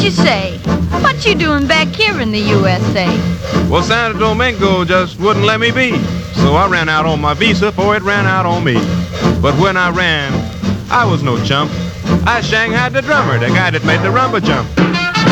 me say, what you doing back here in the USA? Well, Santo Domingo just wouldn't let me be. So I ran out on my visa before it ran out on me. But when I ran, I was no chump. I shanghaied the drummer, the guy that made the rumba jump.